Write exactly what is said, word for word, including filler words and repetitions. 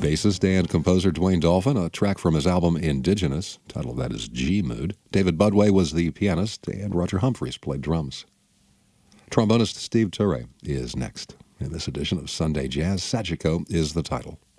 Bassist and composer Dwayne Dolphin, a track from his album Indigenous, title of that is G-Mood. David Budway was the pianist, and Roger Humphreys played drums. Trombonist Steve Turre is next. In this edition of Sunday Jazz, Sachiko is the title.